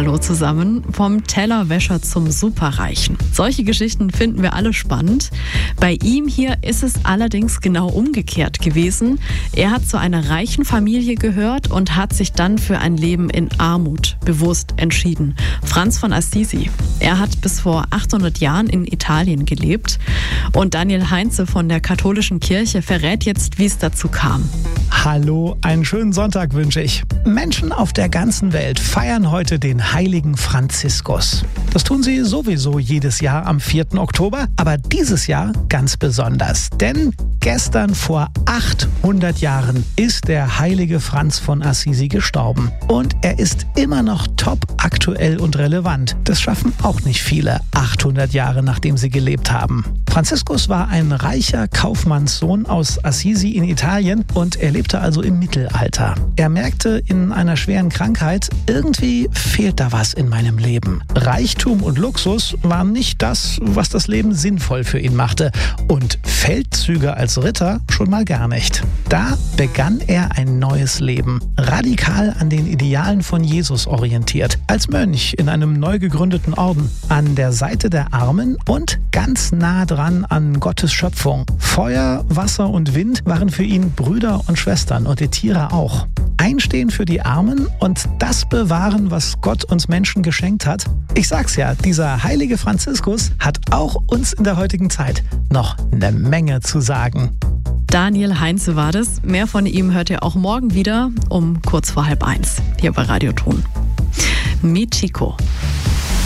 Hallo zusammen, vom Tellerwäscher zum Superreichen. Solche Geschichten finden wir alle spannend. Bei ihm hier ist es allerdings genau umgekehrt gewesen. Er hat zu einer reichen Familie gehört und hat sich dann für ein Leben in Armut bewusst entschieden. Franz von Assisi. Er hat bis vor 800 Jahren in Italien gelebt. Und Daniel Heinze von der katholischen Kirche verrät jetzt, wie es dazu kam. Hallo, einen schönen Sonntag wünsche ich. Menschen auf der ganzen Welt feiern heute den heiligen Franziskus. Das tun sie sowieso jedes Jahr am 4. Oktober, aber dieses Jahr ganz besonders. Denn gestern vor 800 Jahren ist der heilige Franz von Assisi gestorben. Und er ist immer noch top aktuell und relevant. Das schaffen auch nicht viele, 800 Jahre nachdem sie gelebt haben. Franziskus war ein reicher Kaufmannssohn aus Assisi in Italien und er lebte also im Mittelalter. Er merkte in einer schweren Krankheit, irgendwie fehlt da was in meinem Leben. Reichtum und Luxus waren nicht das, was das Leben sinnvoll für ihn machte. Und Feldzüge als Ritter schon mal gar nicht. Da begann er ein neues Leben, radikal an den Idealen von Jesus orientiert, als Mönch in einem neu gegründeten Orden, an der Seite der Armen und ganz nah dran an Gottes Schöpfung. Feuer, Wasser und Wind waren für ihn Brüder und Schwestern und die Tiere auch. Einstehen für die Armen und das bewahren, was Gott uns Menschen geschenkt hat. Ich sag's ja, dieser heilige Franziskus hat auch uns in der heutigen Zeit noch eine Menge zu sagen. Daniel Heinze war das. Mehr von ihm hört ihr auch morgen wieder um kurz vor 12:30 hier bei Radio Thun. Michiko.